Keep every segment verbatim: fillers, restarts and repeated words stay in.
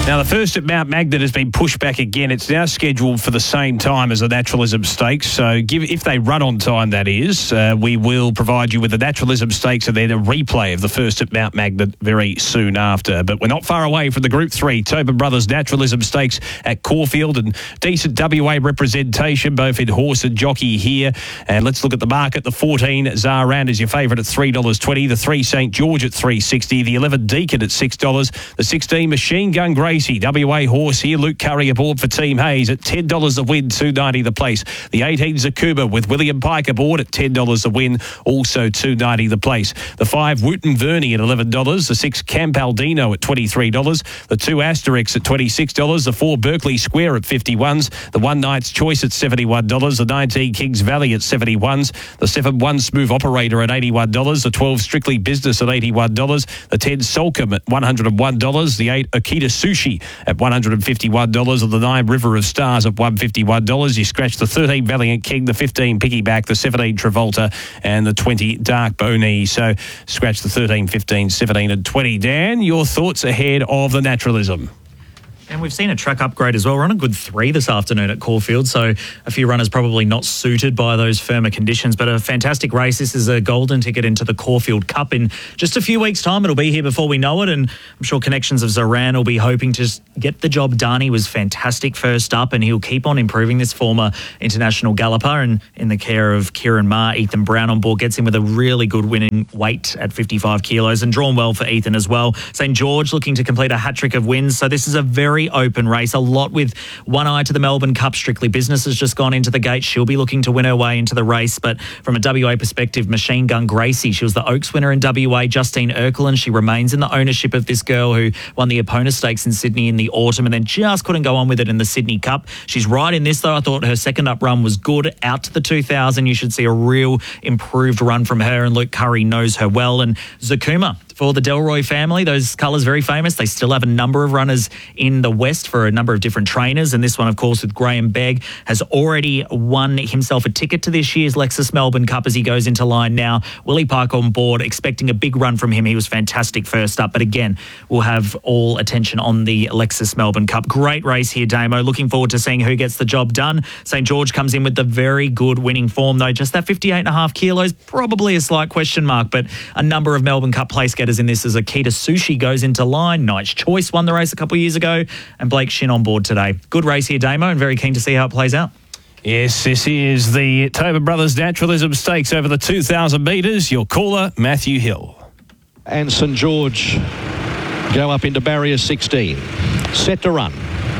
Now, the first at Mount Magnet has been pushed back again. It's now scheduled for the same time as the Naturalism Stakes. So give, if they run on time, that is, uh, we will provide you with the Naturalism Stakes and then a replay of the first at Mount Magnet very soon after. But we're not far away from the Group three Tobin Brothers Naturalism Stakes at Caulfield, and decent W A representation both in horse and jockey here. And let's look at the market. The fourteen Zaran is your favourite at three dollars twenty. The three Saint George at three dollars sixty. The eleven Deacon at six dollars. The sixteen Machine Gun Gracie, W A horse here, Luke Curry aboard for Team Hayes at ten dollars a win, two dollars ninety the place. The eighteen Zakuma with William Pike aboard at ten dollars a win, also two dollars ninety the place. The five Wooten Verney at eleven dollars. The six Campaldino at twenty-three dollars. The two Asterix at twenty-six dollars. The four Berkeley Square at fifty-ones. The one Knight's Choice at seventy-one dollars. The nineteen Kings Valley at seventy-ones. The seven One Smooth Operator at eighty-one dollars. The twelve Strictly Business at eighty-one dollars. The ten Solcombe at one hundred one dollars. The eight Akita Sushi at one hundred fifty-one dollars, and the nine River of Stars at one hundred fifty-one dollars. You scratch the thirteen Valiant King, the fifteen Piggyback, the seventeen Travolta, and the twenty Dark Boney. So scratch the thirteen, fifteen, seventeen, and twenty. Dan, your thoughts ahead of the Naturalism? And we've seen a track upgrade as well. We're on a good three this afternoon at Caulfield, so a few runners probably not suited by those firmer conditions, but a fantastic race. This is a golden ticket into the Caulfield Cup. In just a few weeks' time, it'll be here before we know it, and I'm sure Connections of Zoran will be hoping to just get the job done. He was fantastic first up, and he'll keep on improving. This former international galloper, and in the care of Kieran Maher, Ethan Brown on board gets him with a really good winning weight at fifty-five kilos, and drawn well for Ethan as well. Saint George looking to complete a hat-trick of wins, so this is a very open race, a lot with one eye to the Melbourne Cup. Strictly Business has just gone into the gate. She'll be looking to win her way into the race, but from a W A perspective, Machine Gun Gracie, she was the Oaks winner in W A. Justine Erkelin, she remains in the ownership of this girl who won the Epona Stakes in Sydney in the autumn and then just couldn't go on with it in the Sydney Cup. She's right in this though. I thought her second up run was good. Out to the two thousand, you should see a real improved run from her, and Luke Curry knows her well. And Zakuma, for the Delroy family, those colours very famous. They still have a number of runners in the West for a number of different trainers, and this one, of course, with Graham Begg, has already won himself a ticket to this year's Lexus Melbourne Cup as he goes into line now. Willie Park on board, expecting a big run from him. He was fantastic first up, but again, we'll have all attention on the Lexus Melbourne Cup. Great race here, Damo. Looking forward to seeing who gets the job done. Saint George comes in with the very good winning form, though. Just that fifty-eight and a half kilos, probably a slight question mark, but a number of Melbourne Cup place getters in this as Akita Sushi goes into line. Knight's Choice won the race a couple of years ago, and Blake Shin on board today. Good race here, Damo, and very keen to see how it plays out. Yes, this is the Tobin Brothers Naturalism Stakes over the two thousand metres. Your caller, Matthew Hill. And St George go up into barrier sixteen. Set to run.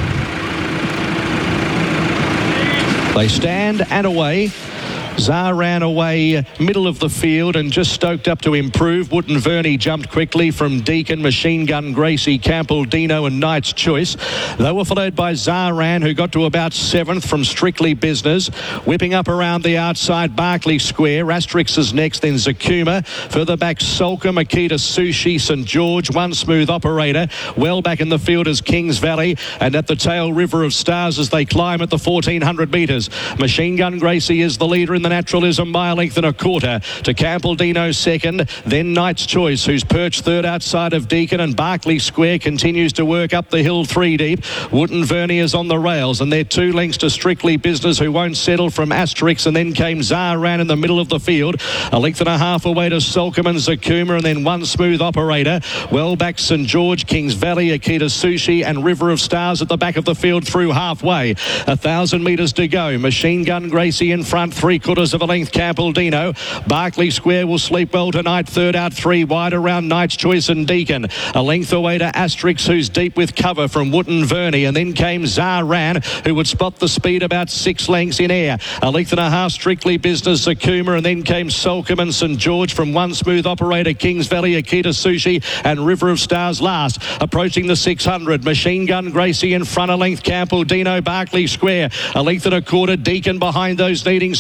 They stand and away. Zar ran away middle of the field and just stoked up to improve. Wooten Verney jumped quickly from Deacon, Machine Gun Gracie, Campaldino and Knight's Choice. They were followed by Zaran, who got to about seventh from Strictly Business. Whipping up around the outside, Berkeley Square. Asterix is next, then Zakuma. Further back, Solcombe, Akita Sushi, St George, One Smooth Operator. Well back in the field is Kings Valley. And at the tail, River of Stars as they climb at the fourteen hundred metres. Machine Gun Gracie is the leader in the Naturalism by a length and a quarter to Campaldino second, then Knight's Choice, who's perched third outside of Deacon, and Berkeley Square continues to work up the hill three deep. Wooten Verney is on the rails, and they're two lengths to Strictly Business, who won't settle from Asterix, and then came Zaran in the middle of the field, a length and a half away to Solcombe and Zakuma, and then One Smooth Operator. Well back, St George, Kings Valley, Akita Sushi and River of Stars at the back of the field through halfway. A thousand metres to go. Machine Gun Gracie in front, three quarters of a length, Campaldino. Berkeley Square will sleep well tonight, third out, three wide around Knight's Choice and Deacon. A length away to Asterix, who's deep with cover from Wooten Verney, and then came Zaran, who would spot the speed about six lengths in air. A length and a half, Strictly Business, Zakuma, and then came Solcombe and St George from One Smooth Operator, Kings Valley, Akita Sushi and River of Stars last. Approaching the six hundred, Machine Gun Gracie in front, a length, Campaldino, Berkeley Square. A length and a quarter, Deacon behind those, needing some room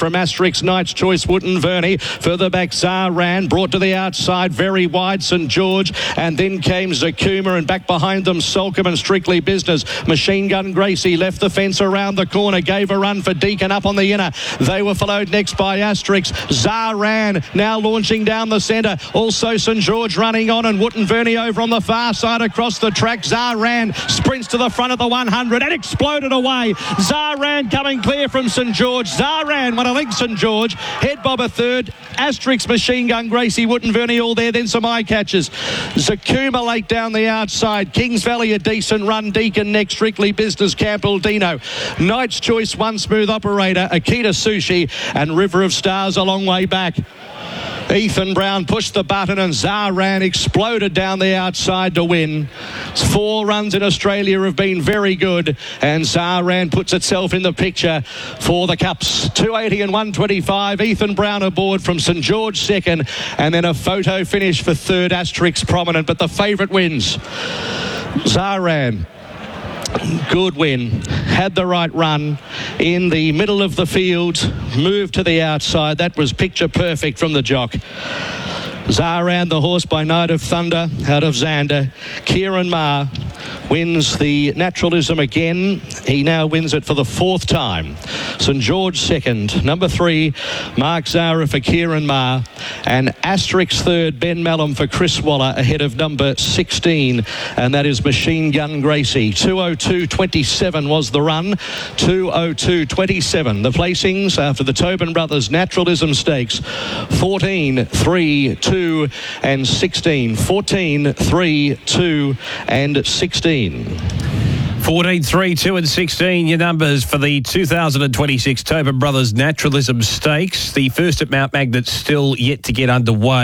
from Asterix, Knight's Choice, Wootton Verney. Further back, Zaran, brought to the outside, very wide, St George, and then came Zakuma, and back behind them, Solcombe and Strictly Business. Machine Gun Gracie left the fence around the corner, gave a run for Deacon up on the inner. They were followed next by Asterix. Zaran now launching down the centre. Also St George running on, and Wootton Verney over on the far side across the track. Zaran sprints to the front of the one hundred and exploded away. Zaran coming clear from St George. Zaran won a length, St George. Head Bob a third. Asterix, Machine Gun Gracie, Wootton Verney all there. Then some eye catches. Zakuma late down the outside. Kings Valley a decent run. Deacon next. Strictly Business, Campbell-Dino. Knight's Choice, One Smooth Operator. Akita Sushi, and River of Stars a long way back. Ethan Brown pushed the button, and Zaran exploded down the outside to win. Four runs in Australia have been very good, and Zaran puts itself in the picture for the Cups. two eighty and one twenty-five. Ethan Brown aboard from St George second, and then a photo finish for third, Asterix Prominent, but the favourite wins. Zaran. Good win, had the right run in the middle of the field, moved to the outside. That was picture perfect from the jock. Zaran, the horse by Night of Thunder out of Xander. Kieran Maher wins the Naturalism again. He now wins it for the fourth time. St George second. Number three, Mark Zara for Kieran Maher. And Asterix third, Ben Mallam for Chris Waller, ahead of number sixteen. And that is Machine Gun Gracie. two oh two twenty-seven was the run. two oh two twenty-seven. The placings after the Tobin Brothers Naturalism Stakes. fourteen, three, two and sixteen. fourteen, three, two and sixteen. fourteen, three, two and sixteen, your numbers for the two thousand twenty-six Tobin Brothers Naturalism Stakes. The first at Mount Magnet still yet to get underway.